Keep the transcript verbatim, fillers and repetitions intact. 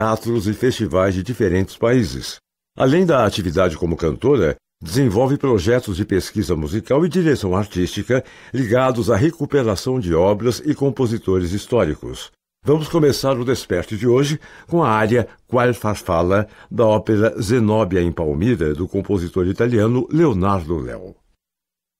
teatros e festivais de diferentes países. Além da atividade como cantora, desenvolve projetos de pesquisa musical e direção artística ligados à recuperação de obras e compositores históricos. Vamos começar o Desperte de hoje com a área Qual Farfalla, da ópera Zenobia em Palmira, do compositor italiano Leonardo Leo.